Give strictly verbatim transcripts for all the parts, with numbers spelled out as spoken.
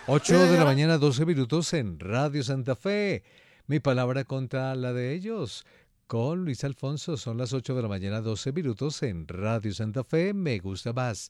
Ocho de la mañana, doce minutos en Radio Santa Fe. Mi palabra contra la de ellos. Con Luis Alfonso, son las ocho de la mañana, doce minutos en Radio Santa Fe. Me gusta más.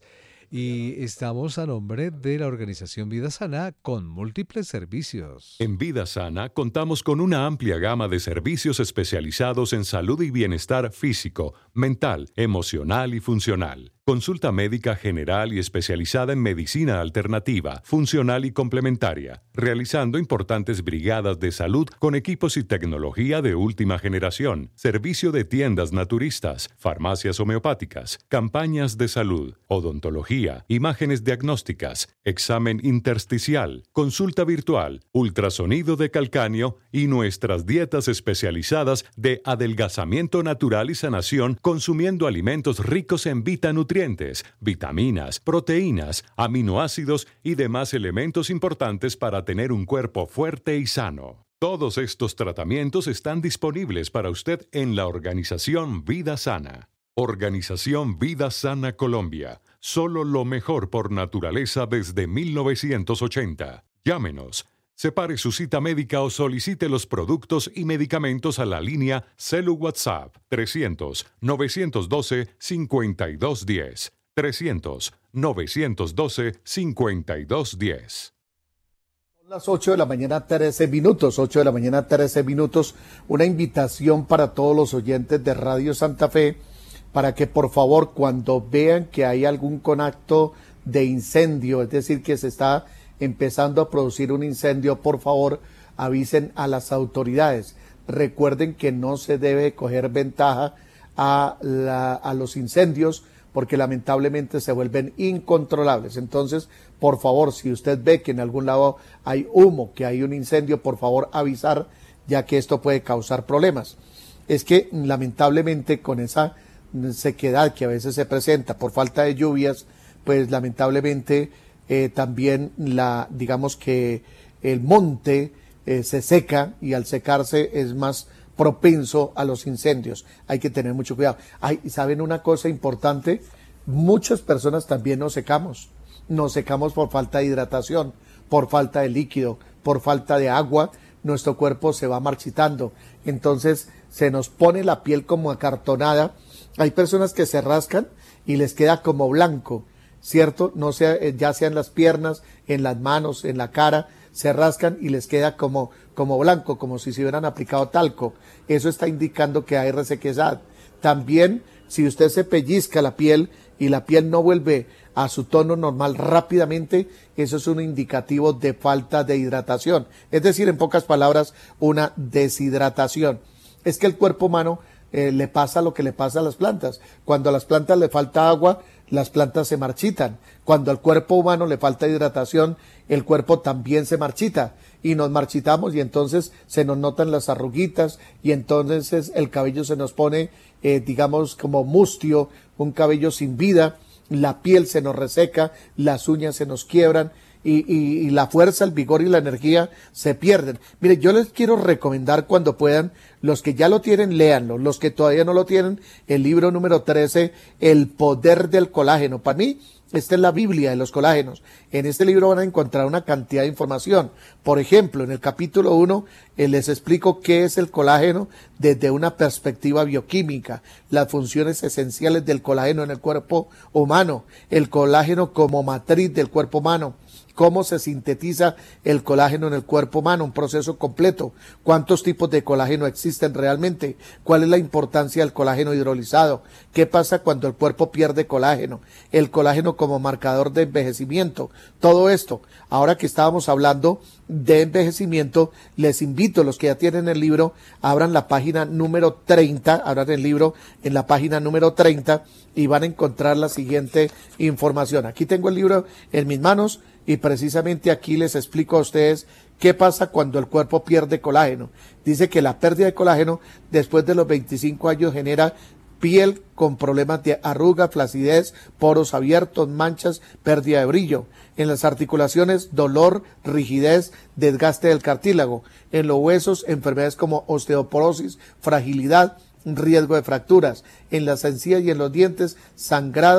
Y estamos a nombre de la organización Vida Sana con múltiples servicios. En Vida Sana contamos con una amplia gama de servicios especializados en salud y bienestar físico, mental, emocional y funcional. Consulta médica general y especializada en medicina alternativa, funcional y complementaria, realizando importantes brigadas de salud con equipos y tecnología de última generación, servicio de tiendas naturistas, farmacias homeopáticas, campañas de salud, odontología, imágenes diagnósticas, examen intersticial, consulta virtual, ultrasonido de calcáneo y nuestras dietas especializadas de adelgazamiento natural y sanación consumiendo alimentos ricos en vitanutrientes, vitaminas, proteínas, aminoácidos y demás elementos importantes para tener un cuerpo fuerte y sano. Todos estos tratamientos están disponibles para usted en la organización Vida Sana. Organización Vida Sana Colombia. Solo lo mejor por naturaleza desde mil novecientos ochenta. Llámenos. Separe su cita médica o solicite los productos y medicamentos a la línea Celu WhatsApp trescientos, novecientos doce, cincuenta y dos diez. trescientos, novecientos doce, cincuenta y dos diez. Son las ocho de la mañana, trece minutos. ocho de la mañana, trece minutos. Una invitación para todos los oyentes de Radio Santa Fe para que por favor cuando vean que hay algún conato de incendio, es decir, que se está empezando a producir un incendio, por favor avisen a las autoridades. Recuerden que no se debe coger ventaja a, la, a los incendios porque lamentablemente se vuelven incontrolables. Entonces, por favor, si usted ve que en algún lado hay humo, que hay un incendio, por favor avisar, ya que esto puede causar problemas. Es que lamentablemente con esa sequedad que a veces se presenta por falta de lluvias, pues lamentablemente Eh, también la digamos que el monte eh, se seca y al secarse es más propenso a los incendios. Hay que tener mucho cuidado. Ay, ¿saben una cosa importante? Muchas personas también nos secamos. Nos secamos por falta de hidratación, por falta de líquido, por falta de agua. Nuestro cuerpo se va marchitando. Entonces se nos pone la piel como acartonada. Hay personas que se rascan y les queda como blanco, ¿cierto? No sea, ya sea en las piernas, en las manos, en la cara, se rascan y les queda como, como blanco, como si se hubieran aplicado talco. Eso está indicando que hay resequedad. También, si usted se pellizca la piel y la piel no vuelve a su tono normal rápidamente, eso es un indicativo de falta de hidratación. Es decir, en pocas palabras, una deshidratación. Es que el cuerpo humano eh, le pasa lo que le pasa a las plantas. Cuando a las plantas le falta agua, las plantas se marchitan. Cuando al cuerpo humano le falta hidratación, el cuerpo también se marchita y nos marchitamos y entonces se nos notan las arruguitas y entonces el cabello se nos pone, eh, digamos, como mustio, un cabello sin vida, la piel se nos reseca, las uñas se nos quiebran y, y, y la fuerza, el vigor y la energía se pierden. Mire, yo les quiero recomendar cuando puedan, los que ya lo tienen, léanlo, los que todavía no lo tienen, el libro número trece, El poder del colágeno. Para mí, esta es la Biblia de los colágenos. En este libro van a encontrar una cantidad de información. Por ejemplo, en el capítulo uno eh, les explico qué es el colágeno desde una perspectiva bioquímica, las funciones esenciales del colágeno en el cuerpo humano, el colágeno como matriz del cuerpo humano, cómo se sintetiza el colágeno en el cuerpo humano, un proceso completo, cuántos tipos de colágeno existen realmente, cuál es la importancia del colágeno hidrolizado, qué pasa cuando el cuerpo pierde colágeno, el colágeno como marcador de envejecimiento, todo esto. Ahora que estábamos hablando de envejecimiento, les invito, los que ya tienen el libro, abran la página número treinta, abran el libro en la página número treinta y van a encontrar la siguiente información. Aquí tengo el libro en mis manos y precisamente aquí les explico a ustedes qué pasa cuando el cuerpo pierde colágeno. Dice que la pérdida de colágeno después de los veinticinco años genera piel con problemas de arruga, flacidez, poros abiertos, manchas, pérdida de brillo. En las articulaciones, dolor, rigidez, desgaste del cartílago. En los huesos, enfermedades como osteoporosis, fragilidad, riesgo de fracturas. En las encías y en los dientes, sangrado,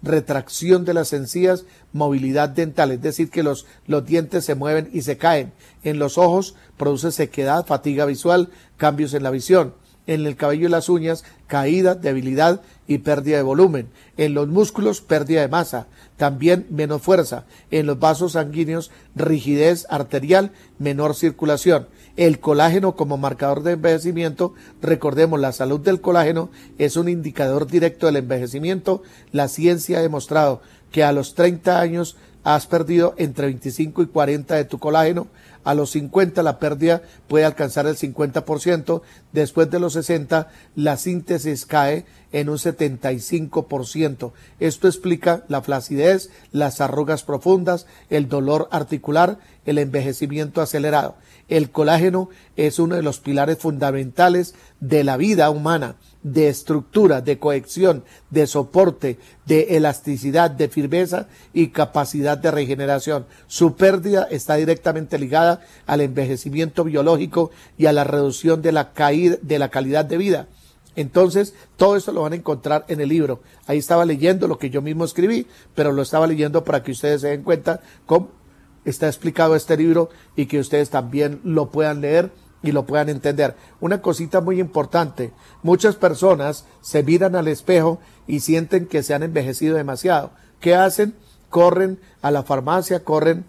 retracción de las encías, movilidad dental, es decir, que los, los dientes se mueven y se caen. En los ojos produce sequedad, fatiga visual, cambios en la visión. En el cabello y las uñas, caída, debilidad y pérdida de volumen. En los músculos, pérdida de masa, también menos fuerza. En los vasos sanguíneos, rigidez arterial, menor circulación. El colágeno como marcador de envejecimiento, recordemos, la salud del colágeno es un indicador directo del envejecimiento. La ciencia ha demostrado que a los treinta años has perdido entre veinticinco y cuarenta de tu colágeno. A los cincuenta la pérdida puede alcanzar el cincuenta por ciento, después de los sesenta la síntesis cae en un setenta y cinco por ciento. Esto explica la flacidez, las arrugas profundas, el dolor articular, el envejecimiento acelerado. El colágeno es uno de los pilares fundamentales de la vida humana, de estructura, de cohesión, de soporte, de elasticidad, de firmeza y capacidad de regeneración. Su pérdida está directamente ligada al envejecimiento biológico y a la reducción de la caída, de la calidad de vida. Entonces, todo esto lo van a encontrar en el libro. Ahí estaba leyendo lo que yo mismo escribí, pero lo estaba leyendo para que ustedes se den cuenta cómo está explicado este libro y que ustedes también lo puedan leer y lo puedan entender. Una cosita muy importante, muchas personas se miran al espejo y sienten que se han envejecido demasiado. ¿Qué hacen? Corren a la farmacia, corren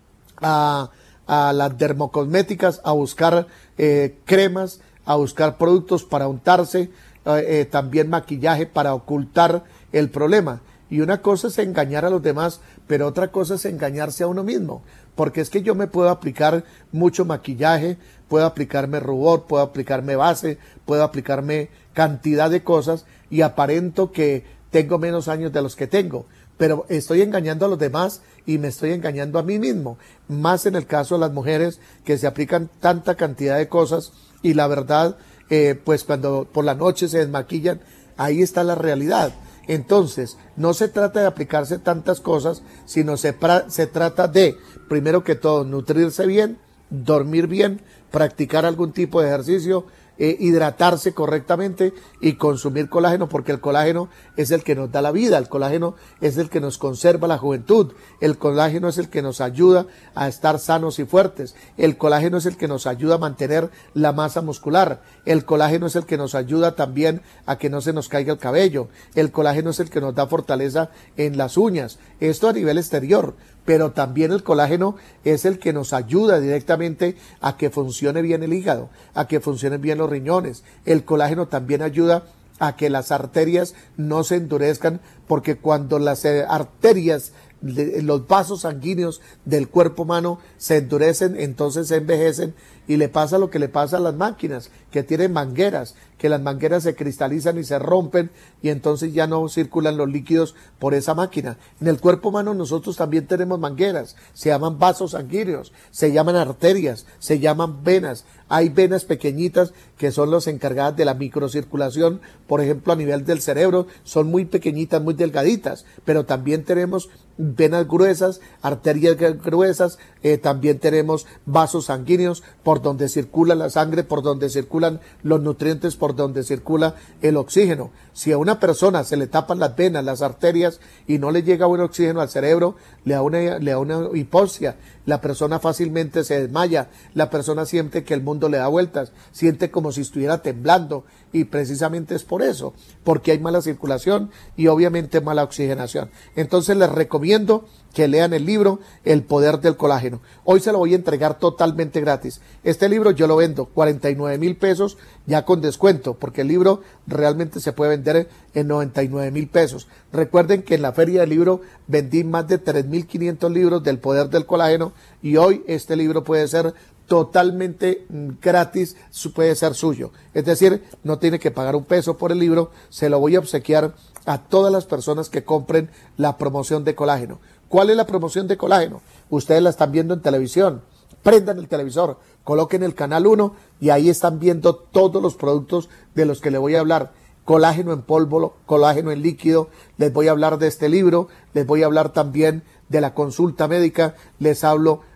a, a las dermocosméticas a buscar eh, cremas, a buscar productos para untarse, eh, eh, también maquillaje para ocultar el problema. Y una cosa es engañar a los demás, pero otra cosa es engañarse a uno mismo. Porque es que yo me puedo aplicar mucho maquillaje, puedo aplicarme rubor, puedo aplicarme base, puedo aplicarme cantidad de cosas y aparento que tengo menos años de los que tengo. Pero estoy engañando a los demás y me estoy engañando a mí mismo. Más en el caso de las mujeres que se aplican tanta cantidad de cosas y la verdad, eh, pues cuando por la noche se desmaquillan, ahí está la realidad. Entonces, no se trata de aplicarse tantas cosas, sino se, pra- se trata de, primero que todo, nutrirse bien, dormir bien, practicar algún tipo de ejercicio, eh, hidratarse correctamente y consumir colágeno, porque el colágeno es el que nos da la vida, el colágeno es el que nos conserva la juventud, el colágeno es el que nos ayuda a estar sanos y fuertes, el colágeno es el que nos ayuda a mantener la masa muscular, el colágeno es el que nos ayuda también a que no se nos caiga el cabello, el colágeno es el que nos da fortaleza en las uñas, esto a nivel exterior. Pero también el colágeno es el que nos ayuda directamente a que funcione bien el hígado, a que funcionen bien los riñones. El colágeno también ayuda a que las arterias no se endurezcan, porque cuando las eh, arterias, los vasos sanguíneos del cuerpo humano se endurecen, entonces se envejecen y le pasa lo que le pasa a las máquinas que tienen mangueras, que las mangueras se cristalizan y se rompen y entonces ya no circulan los líquidos por esa máquina. En el cuerpo humano nosotros también tenemos mangueras, se llaman vasos sanguíneos, se llaman arterias, se llaman venas. Hay venas pequeñitas que son las encargadas de la microcirculación, por ejemplo a nivel del cerebro, son muy pequeñitas, muy delgaditas, pero también tenemos venas gruesas, arterias gruesas, eh, también tenemos vasos sanguíneos por donde circula la sangre, por donde circulan los nutrientes, por donde circula el oxígeno. Si a una persona se le tapan las venas, las arterias y no le llega buen oxígeno al cerebro, le da una, le da una hipoxia, la persona fácilmente se desmaya, la persona siente que el mundo le da vueltas, siente como si estuviera temblando y precisamente es por eso, porque hay mala circulación y obviamente mala oxigenación. Entonces les recomiendo que lean el libro El Poder del Colágeno. Hoy se lo voy a entregar totalmente gratis. Este libro yo lo vendo cuarenta y nueve mil pesos ya con descuento, porque el libro realmente se puede vender en noventa y nueve mil pesos. Recuerden que en la feria del libro vendí más de tres mil quinientos libros del Poder del Colágeno y hoy este libro puede ser totalmente gratis, puede ser suyo. Es decir, no tiene que pagar un peso por el libro, se lo voy a obsequiar a todas las personas que compren la promoción de colágeno. ¿Cuál es la promoción de colágeno? Ustedes la están viendo en televisión. Prendan el televisor, coloquen el canal uno y ahí están viendo todos los productos de los que les voy a hablar. Colágeno en polvo, colágeno en líquido, les voy a hablar de este libro, les voy a hablar también de la consulta médica, les hablo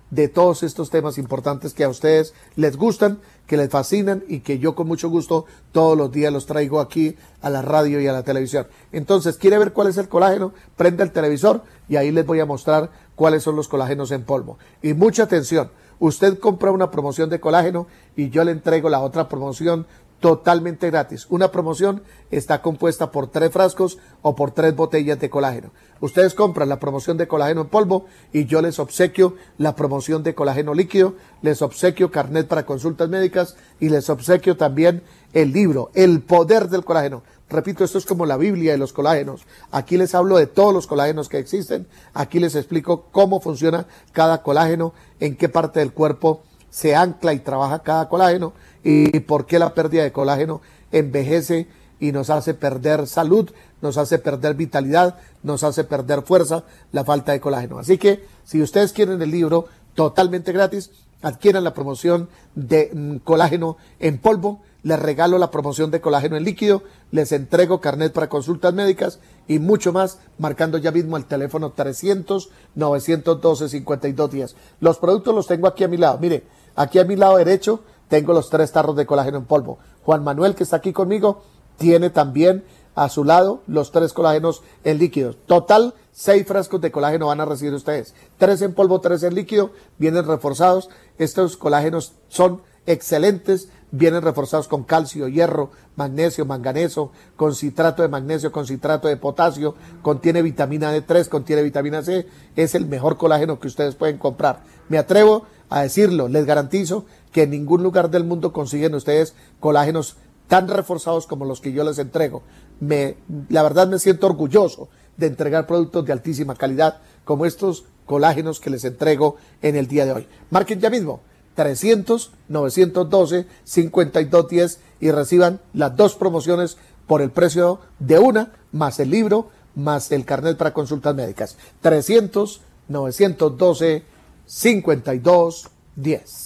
de todos estos temas importantes que a ustedes les gustan, que les fascinan y que yo con mucho gusto todos los días los traigo aquí a la radio y a la televisión. Entonces, ¿quiere ver cuál es el colágeno? Prenda el televisor y ahí les voy a mostrar cuáles son los colágenos en polvo. Y mucha atención, usted compra una promoción de colágeno y yo le entrego la otra promoción totalmente gratis. Una promoción está compuesta por tres frascos o por tres botellas de colágeno. Ustedes compran la promoción de colágeno en polvo y yo les obsequio la promoción de colágeno líquido, les obsequio carnet para consultas médicas y les obsequio también el libro, El Poder del Colágeno. Repito, esto es como la Biblia de los colágenos. Aquí les hablo de todos los colágenos que existen, aquí les explico cómo funciona cada colágeno, en qué parte del cuerpo se ancla y trabaja cada colágeno y por qué la pérdida de colágeno envejece y nos hace perder salud, nos hace perder vitalidad, nos hace perder fuerza, la falta de colágeno. Así que si ustedes quieren el libro totalmente gratis, adquieran la promoción de mm, colágeno en polvo, les regalo la promoción de colágeno en líquido, les entrego carnet para consultas médicas y mucho más, marcando ya mismo el teléfono trescientos, novecientos doce, cincuenta y dos diez. Los productos los tengo aquí a mi lado. Mire, aquí a mi lado derecho tengo los tres tarros de colágeno en polvo. Juan Manuel, que está aquí conmigo, tiene también a su lado los tres colágenos en líquidos. Total, seis frascos de colágeno van a recibir ustedes. Tres en polvo, tres en líquido, vienen reforzados. Estos colágenos son excelentes, vienen reforzados con calcio, hierro, magnesio, manganeso, con citrato de magnesio, con citrato de potasio, contiene vitamina D tres, contiene vitamina C, es el mejor colágeno que ustedes pueden comprar. Me atrevo a decirlo, les garantizo que en ningún lugar del mundo consiguen ustedes colágenos tan reforzados como los que yo les entrego. Me, la verdad me siento orgulloso de entregar productos de altísima calidad como estos colágenos que les entrego en el día de hoy. Marquen ya mismo trescientos, novecientos doce, cincuenta y dos diez y reciban las dos promociones por el precio de una, más el libro, más el carnet para consultas médicas. trescientos, novecientos doce, cincuenta y dos diez.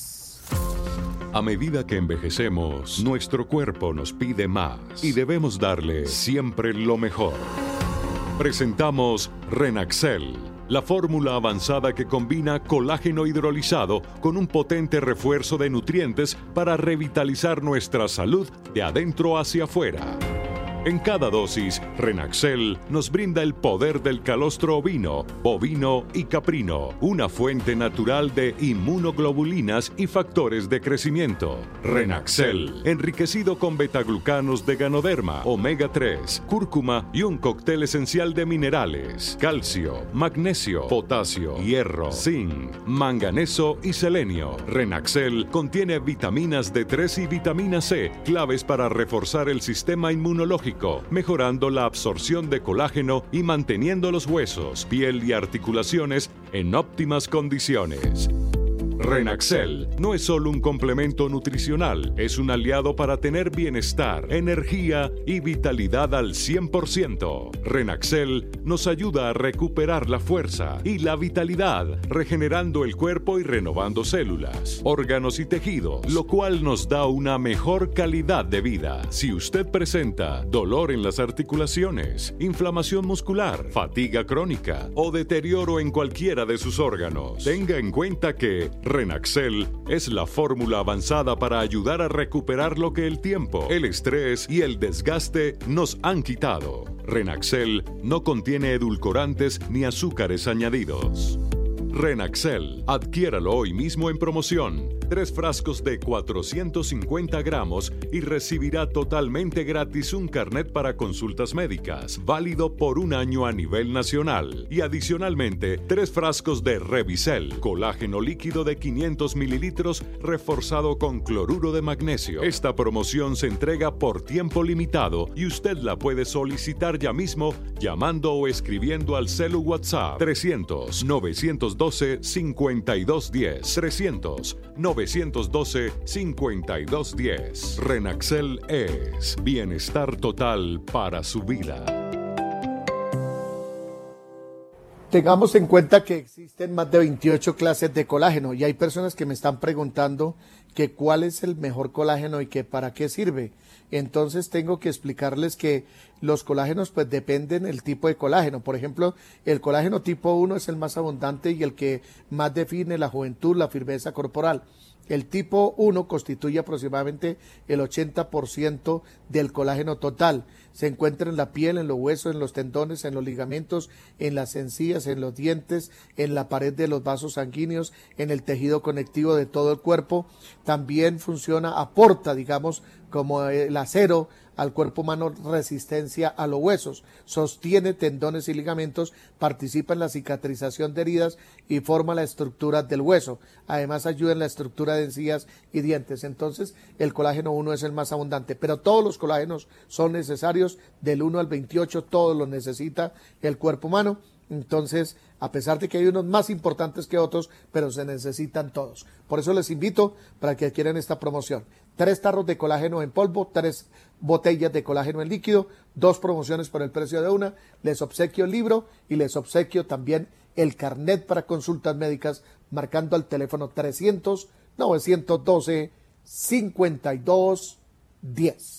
A medida que envejecemos, nuestro cuerpo nos pide más y debemos darle siempre lo mejor. Presentamos Renaxel, la fórmula avanzada que combina colágeno hidrolizado con un potente refuerzo de nutrientes para revitalizar nuestra salud de adentro hacia afuera. En cada dosis, Renaxel nos brinda el poder del calostro ovino, bovino y caprino, una fuente natural de inmunoglobulinas y factores de crecimiento. Renaxel, enriquecido con betaglucanos de Ganoderma, omega tres, cúrcuma y un cóctel esencial de minerales, calcio, magnesio, potasio, hierro, zinc, manganeso y selenio. Renaxel contiene vitaminas D tres y vitamina C, claves para reforzar el sistema inmunológico, mejorando la absorción de colágeno y manteniendo los huesos, piel y articulaciones en óptimas condiciones. Renaxel no es solo un complemento nutricional, es un aliado para tener bienestar, energía y vitalidad al cien por ciento. Renaxel nos ayuda a recuperar la fuerza y la vitalidad, regenerando el cuerpo y renovando células, órganos y tejidos, lo cual nos da una mejor calidad de vida. Si usted presenta dolor en las articulaciones, inflamación muscular, fatiga crónica o deterioro en cualquiera de sus órganos, tenga en cuenta que Renaxel es la fórmula avanzada para ayudar a recuperar lo que el tiempo, el estrés y el desgaste nos han quitado. Renaxel no contiene edulcorantes ni azúcares añadidos. Renaxel, adquiéralo hoy mismo en promoción. Tres frascos de cuatrocientos cincuenta gramos y recibirá totalmente gratis un carnet para consultas médicas, válido por un año a nivel nacional. Y adicionalmente, tres frascos de Revisel, colágeno líquido de quinientos mililitros reforzado con cloruro de magnesio. Esta promoción se entrega por tiempo limitado y usted la puede solicitar ya mismo llamando o escribiendo al celu WhatsApp trescientos, novecientos doce, cincuenta y dos diez, trescientos, novecientos doce, cincuenta y dos diez. Renaxel es bienestar total para su vida. Tengamos en cuenta que existen más de veintiocho clases de colágeno y hay personas que me están preguntando que cuál es el mejor colágeno y que para qué sirve. Entonces tengo que explicarles que los colágenos pues dependen del tipo de colágeno. Por ejemplo, el colágeno tipo uno es el más abundante y el que más define la juventud, la firmeza corporal. El tipo uno constituye aproximadamente el ochenta por ciento del colágeno total. Se encuentra en la piel, en los huesos, en los tendones, en los ligamentos, en las encías, en los dientes, en la pared de los vasos sanguíneos, en el tejido conectivo de todo el cuerpo. También funciona, aporta, digamos, como el acero al cuerpo humano, resistencia a los huesos, sostiene tendones y ligamentos, participa en la cicatrización de heridas y forma la estructura del hueso. Además ayuda en la estructura de encías y dientes. Entonces el colágeno uno es el más abundante, pero todos los colágenos son necesarios, del uno al veintiocho, todos los necesita el cuerpo humano. Entonces, a pesar de que hay unos más importantes que otros, pero se necesitan todos. Por eso les invito para que adquieran esta promoción. Tres tarros de colágeno en polvo, tres botellas de colágeno en líquido, dos promociones por el precio de una. Les obsequio el libro y les obsequio también el carnet para consultas médicas marcando al teléfono trescientos, novecientos doce, cincuenta y dos diez.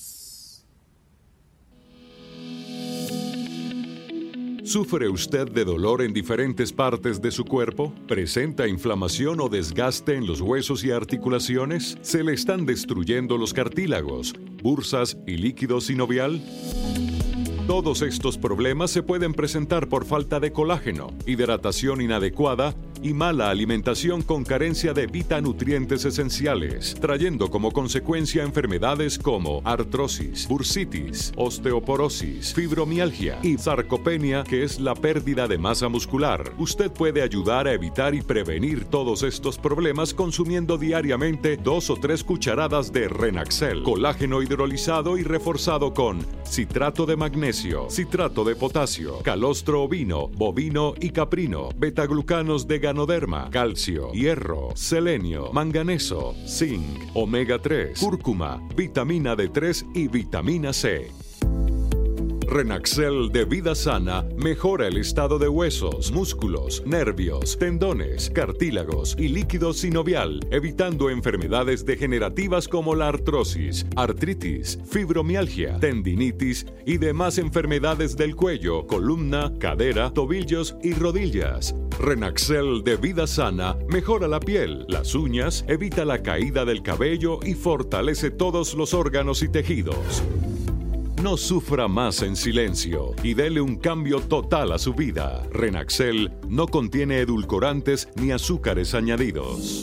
¿Sufre usted de dolor en diferentes partes de su cuerpo? ¿Presenta inflamación o desgaste en los huesos y articulaciones? ¿Se le están destruyendo los cartílagos, bursas y líquido sinovial? Todos estos problemas se pueden presentar por falta de colágeno, hidratación inadecuada y mala alimentación con carencia de vitanutrientes esenciales, trayendo como consecuencia enfermedades como artrosis, bursitis, osteoporosis, fibromialgia y sarcopenia, que es la pérdida de masa muscular. Usted puede ayudar a evitar y prevenir todos estos problemas consumiendo diariamente dos o tres cucharadas de Renaxel, colágeno hidrolizado y reforzado con citrato de magnesio, citrato de potasio, calostro ovino, bovino y caprino, betaglucanos de ganoderma, calcio, hierro, selenio, manganeso, zinc, omega tres, cúrcuma, vitamina D tres y vitamina C. Renaxel de Vida Sana mejora el estado de huesos, músculos, nervios, tendones, cartílagos y líquido sinovial, evitando enfermedades degenerativas como la artrosis, artritis, fibromialgia, tendinitis y demás enfermedades del cuello, columna, cadera, tobillos y rodillas. Renaxel de Vida Sana mejora la piel, las uñas, evita la caída del cabello y fortalece todos los órganos y tejidos. No sufra más en silencio y dele un cambio total a su vida. Renaxel no contiene edulcorantes ni azúcares añadidos.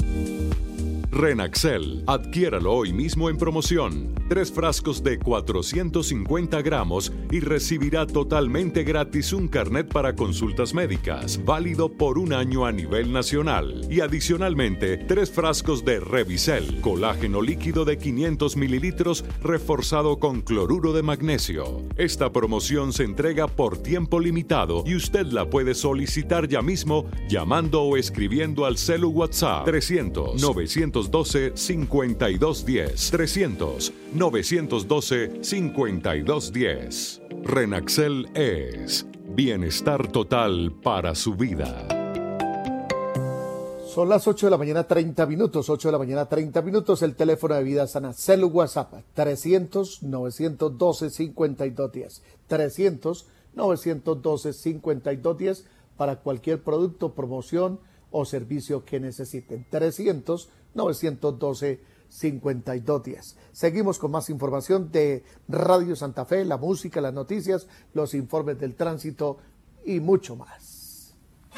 Renaxel, adquiéralo hoy mismo en promoción. Tres frascos de cuatrocientos cincuenta gramos y recibirá totalmente gratis un carnet para consultas médicas, válido por un año a nivel nacional. Y adicionalmente, tres frascos de Revisel, colágeno líquido de quinientos mililitros reforzado con cloruro de magnesio. Esta promoción se entrega por tiempo limitado y usted la puede solicitar ya mismo llamando o escribiendo al celu WhatsApp trescientos, novecientos doce, cincuenta y dos diez, trescientos, novecientos doce, cincuenta y dos diez. Renaxel es bienestar total para su vida. Son las ocho de la mañana, treinta minutos, ocho de la mañana, treinta minutos, el teléfono de Vida Sana, celu WhatsApp, trescientos, novecientos doce, cincuenta y dos diez, trescientos, novecientos doce, cincuenta y dos diez, para cualquier producto, promoción o servicio que necesiten, trescientos, novecientos doce, cincuenta y dos diez. Seguimos con más información de Radio Santa Fe, la música, las noticias, los informes del tránsito y mucho más.